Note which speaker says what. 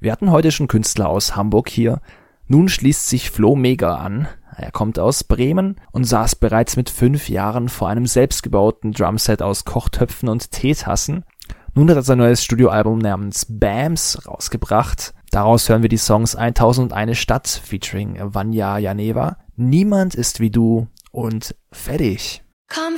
Speaker 1: Wir hatten heute schon Künstler aus Hamburg hier. Nun schließt sich Flo Mega an. Er kommt aus Bremen und saß bereits mit 5 Jahren vor einem selbstgebauten Drumset aus Kochtöpfen und Teetassen. Nun hat er sein neues Studioalbum namens BAMS rausgebracht. Daraus hören wir die Songs 1001 Stadt featuring Vanja Janeva, Niemand ist wie du und Fertig.
Speaker 2: Komm